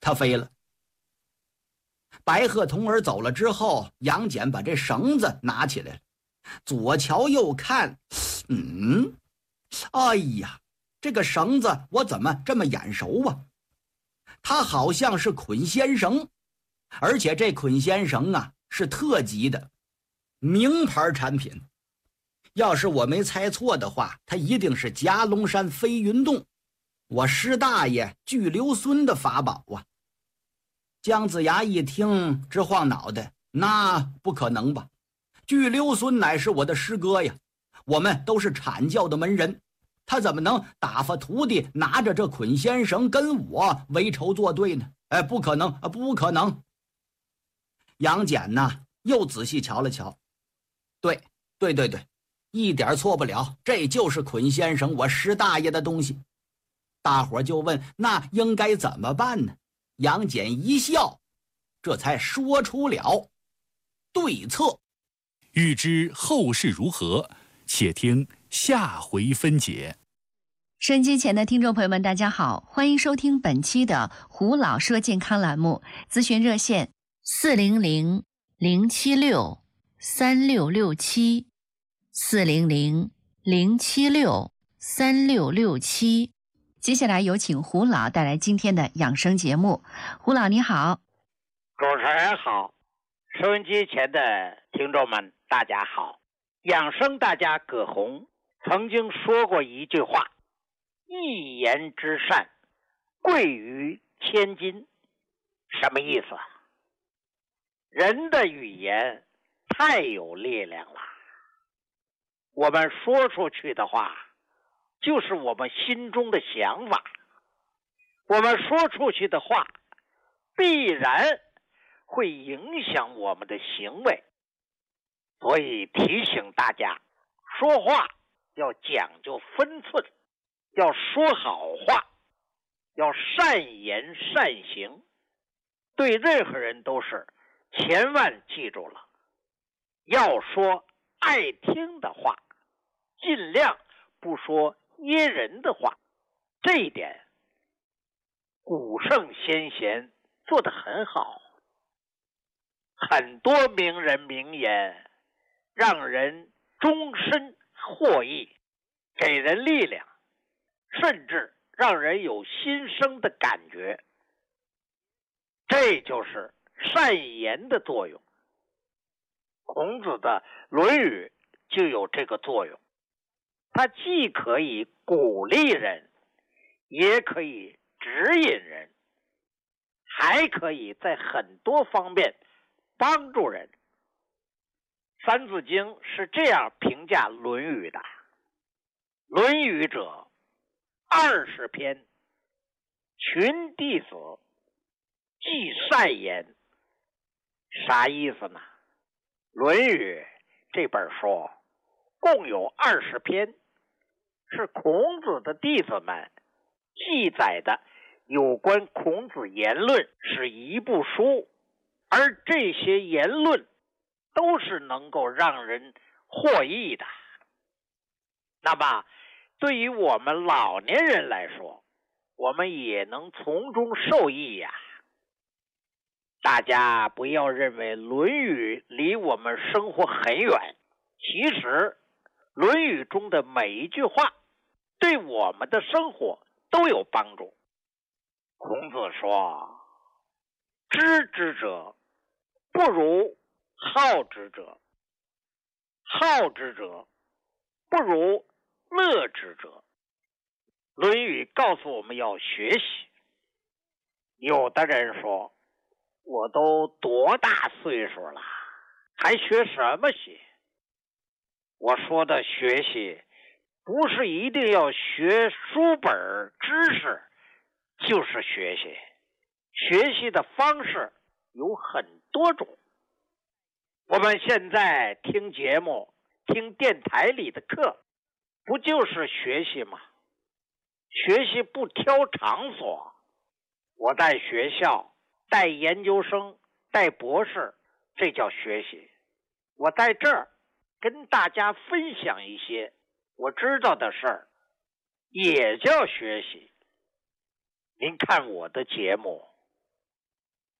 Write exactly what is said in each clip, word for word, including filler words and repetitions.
他飞了。白鹤童儿走了之后，杨戬把这绳子拿起来了，左瞧右看，嗯，哎呀，这个绳子我怎么这么眼熟啊？它好像是捆仙绳，而且这捆仙绳啊是特级的名牌产品。要是我没猜错的话，它一定是夹龙山飞云洞我师大爷巨留孙的法宝啊！姜子牙一听直晃脑袋，那不可能吧？巨留孙乃是我的师哥呀，我们都是阐教的门人，他怎么能打发徒弟拿着这捆仙绳跟我为仇作对呢？哎，不可能，不可能！杨戬呢，又仔细瞧了瞧，对，对对对，一点错不了，这就是捆仙绳，我师大爷的东西。大伙就问，那应该怎么办呢？杨戬一笑，这才说出了对策。 欲知后事如何，且听下回分解。 收音机前的听众朋友们，大家好，欢迎收听本期的胡老说健康栏目，咨询热线四零零零七六三六六七四零零零七六三六六七。接下来有请胡老带来今天的养生节目。胡老你好。 主持人好，收音机前的听众们大家好。养生大家葛洪曾经说过一句话，一言之善贵于千金。什么意思啊？人的语言太有力量了，我们说出去的话就是我们心中的想法，我们说出去的话必然会影响我们的行为。所以提醒大家，说话要讲究分寸，要说好话，要善言善行，对任何人都是，千万记住了，要说爱听的话，尽量不说噎人的话。这一点古圣先贤做得很好，很多名人名言让人终身获益，给人力量，甚至让人有心生的感觉。这就是善言的作用。孔子的《论语》就有这个作用，它既可以鼓励人，也可以指引人，还可以在很多方面帮助人。三字经是这样评价《论语》的：论语者，二十篇，群弟子，记善言。啥意思呢？《论语》这本书共有二十篇，是孔子的弟子们记载的有关孔子言论，是一部书，而这些言论都是能够让人获益的。那么对于我们老年人来说，我们也能从中受益呀。大家不要认为《论语》离我们生活很远，其实《论语》中的每一句话对我们的生活都有帮助。孔子说，知之者不如好之者，好之者不如乐之者。《论语》告诉我们要学习。有的人说，我都多大岁数了，还学什么习？我说的学习不是一定要学书本知识就是学习，学习的方式有很多种。我们现在听节目，听电台里的课，不就是学习吗？学习不挑场所，我带学校，带研究生，带博士，这叫学习。我在这儿跟大家分享一些我知道的事儿，也叫学习。您看我的节目，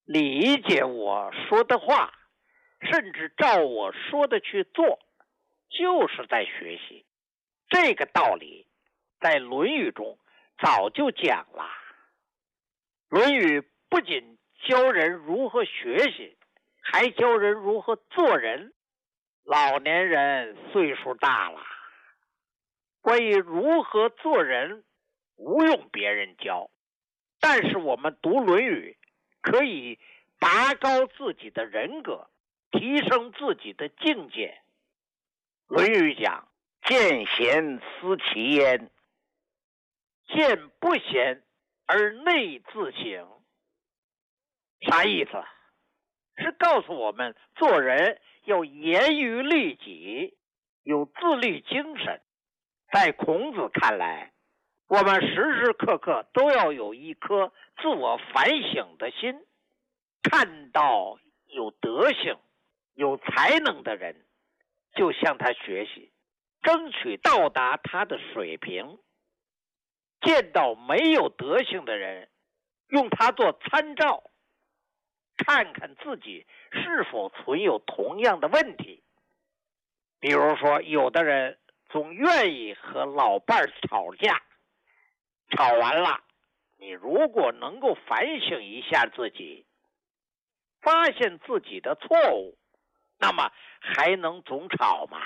理解我说的话，甚至照我说的去做，就是在学习。这个道理在《论语》中早就讲了。《论语》不仅教人如何学习，还教人如何做人。老年人岁数大了，关于如何做人不用别人教，但是我们读《论语》可以拔高自己的人格，提升自己的境界。《论语》讲见贤思齐焉，见不贤而内自省。啥意思？是告诉我们做人要严于律己，有自律精神。在孔子看来，我们时时刻刻都要有一颗自我反省的心，看到有德行、有才能的人，就向他学习，争取到达他的水平。见到没有德行的人，用他做参照，看看自己是否存有同样的问题。比如说，有的人总愿意和老伴吵架，吵完了，你如果能够反省一下自己，发现自己的错误，那么还能总吵吗？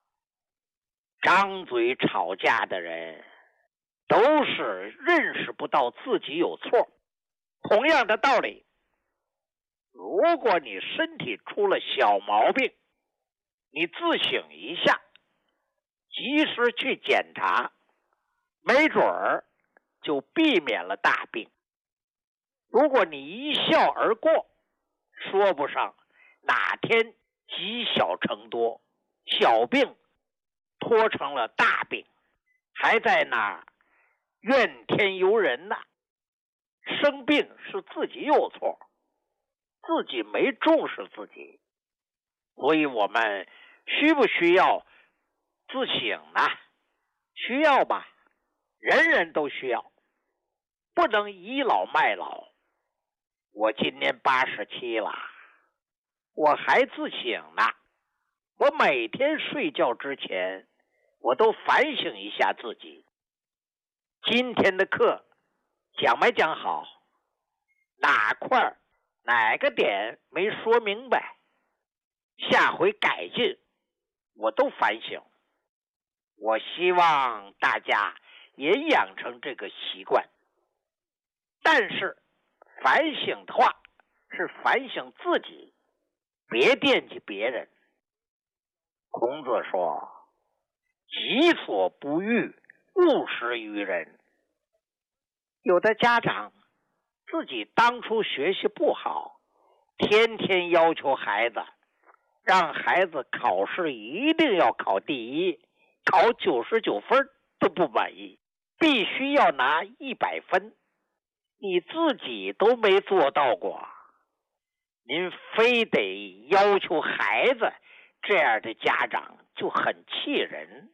张嘴吵架的人都是认识不到自己有错。同样的道理，如果你身体出了小毛病，你自省一下，及时去检查，没准儿就避免了大病。如果你一笑而过，说不上哪天积小成多，小病拖成了大病，还在那儿怨天尤人呢。生病是自己有错，自己没重视自己，所以我们需不需要自省呢？需要吧，人人都需要，不能倚老卖老。我今年八十七了，我还自省呢。我每天睡觉之前，我都反省一下自己，今天的课讲没讲好，哪块哪个点没说明白，下回改进，我都反省。我希望大家也养成这个习惯。但是反省的话是反省自己，别惦记别人。孔子说，己所不欲，勿施于人。有的家长自己当初学习不好，天天要求孩子，让孩子考试一定要考第一，考九十九分都不满意，必须要拿一百分。你自己都没做到过，您非得要求孩子，这样的家长就很气人。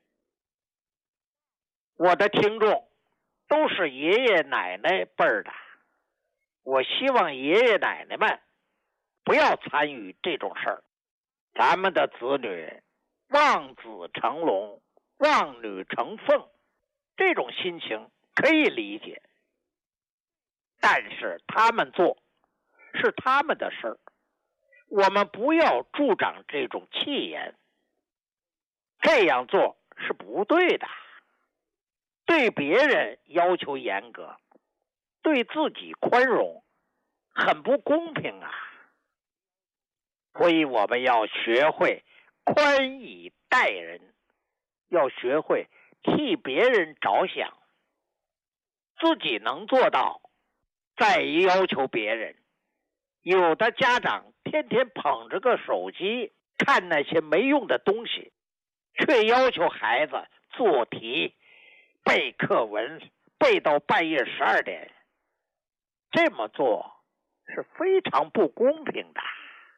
我的听众都是爷爷奶奶辈儿的，我希望爷爷奶奶们不要参与这种事儿。咱们的子女望子成龙，望女成凤，这种心情可以理解，但是他们做是他们的事儿，我们不要助长这种气焰，这样做是不对的。对别人要求严格，对自己宽容，很不公平啊。所以我们要学会宽以待人，要学会替别人着想，自己能做到再要求别人。有的家长天天捧着个手机看那些没用的东西，却要求孩子做题背课文，背到半夜十二点，这么做是非常不公平的。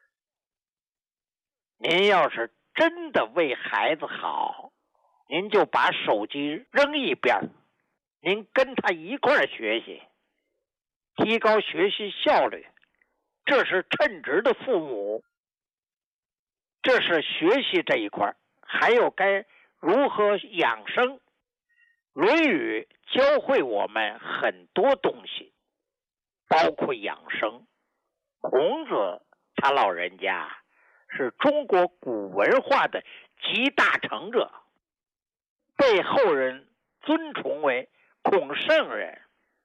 您要是真的为孩子好，您就把手机扔一边，您跟他一块儿学习，提高学习效率， 这是称职的父母。这是学习这一块，还有该如何养生。《论语》教会我们很多东西，包括养生。孔子他老人家是中国古文化的集大成者，被后人尊崇为孔圣人。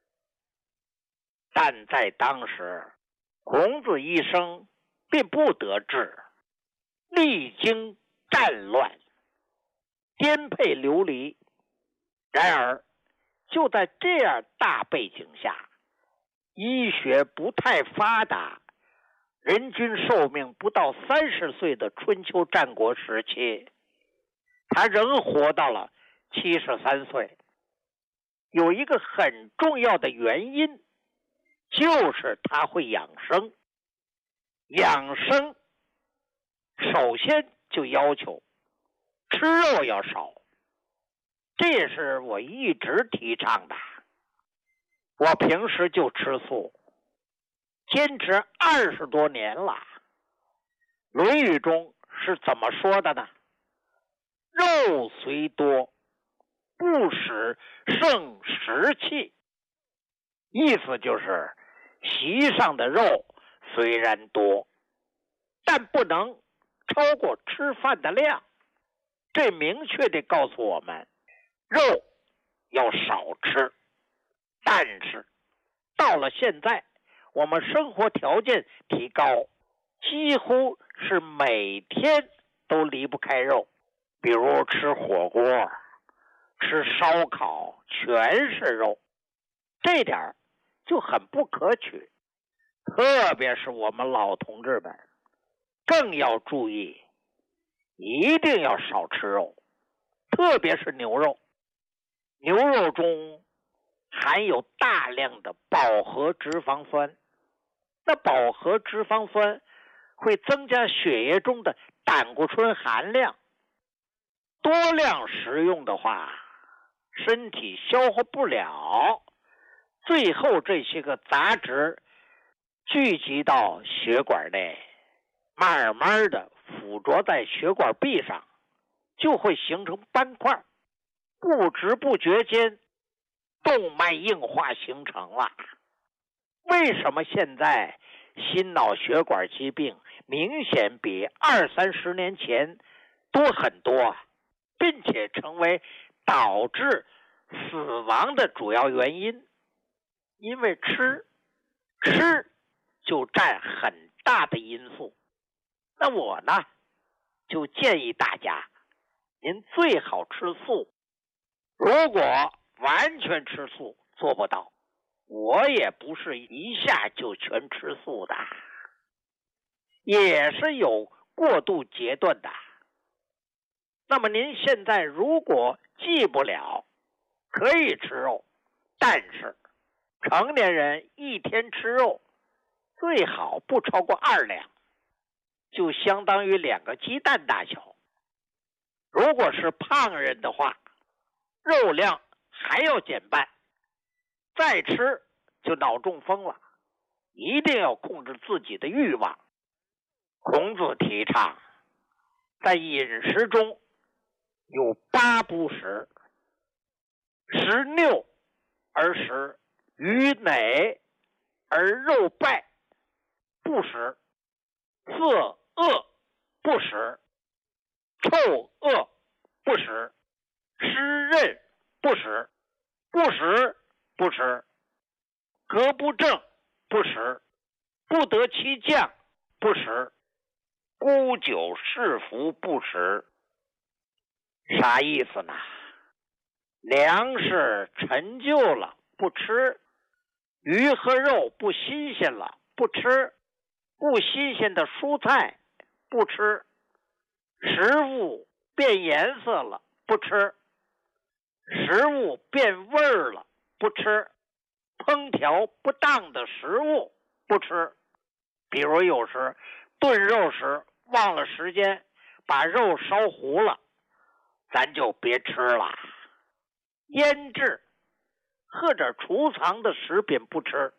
但在当时，孔子一生并不得志，历经战乱，颠沛流离。然而，就在这样大背景下，医学不太发达，人均寿命不到三十岁的春秋战国时期，他仍活到了七十三岁。有一个很重要的原因，就是他会养生。养生首先就要求吃肉要少，这也是我一直提倡的。我平时就吃素，坚持二十多年了。《论语》中是怎么说的呢？肉虽多，不使胜食气。意思就是席上的肉虽然多，但不能超过吃饭的量。这明确地告诉我们，肉要少吃。但是到了现在，我们生活条件提高，几乎是每天都离不开肉，比如吃火锅、吃烧烤，全是肉，这点就很不可取。特别是我们老同志们更要注意，一定要少吃肉，特别是牛肉。牛肉中含有大量的饱和脂肪酸，那饱和脂肪酸会增加血液中的胆固醇含量。多量食用的话，身体消化不了，最后这些个杂质聚集到血管内，慢慢的附着在血管壁上，就会形成斑块，不知不觉间动脉硬化形成了。为什么现在心脑血管疾病明显比二三十年前多很多，并且成为导致死亡的主要原因？因为吃吃就占很大的因素。那我呢，就建议大家，您最好吃素。如果完全吃素做不到，我也不是一下就全吃素的，也是有过渡阶段的。那么您现在如果忌不了，可以吃肉，但是成年人一天吃肉最好不超过二两，就相当于两个鸡蛋大小。如果是胖人的话，肉量还要减半，再吃就脑中风了。一定要控制自己的欲望。孔子提倡在饮食中有八不食：食衄而食，鱼馁而肉败，不食；色恶不食，臭恶不食，湿润不食，不食不食，格不正不食，不得其将不食，沽酒侍服不食。啥意思呢？粮食陈旧了不吃，鱼和肉不新鲜了不吃，不新鲜的蔬菜不吃，食物变颜色了不吃，食物变味儿了不吃，烹调不当的食物不吃。比如有时炖肉时忘了时间，把肉烧糊了，咱就别吃了。腌制或者储藏的食品不吃，